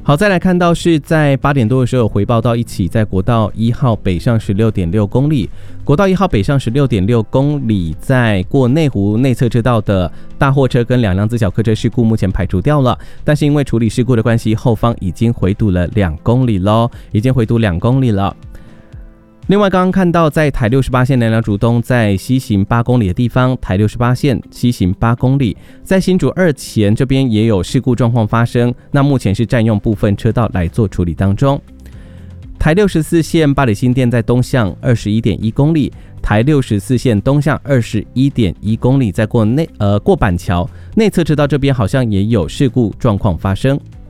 好，再来看到是在8点多的时候有回报到一起在国道1号北上 16.6 公里，国道1号北上 16.6 公里，在过内湖内侧车道的大货车跟2辆自小客车事故目前排除掉了，但是因为处理事故的关系，后方已经回堵了2公里咯，已经回堵2公里了。另外，刚刚看到在台68线南寮竹东在西行8公里的地方，台68线西行8公里，在新竹2前这边也有事故状况发生，那目前是占用部分车道来做处理当中。台64线八里新店在东向 21.1 公里，台64线东向 21.1 公里，在过板桥内侧车道这边好像也有事故状况发生。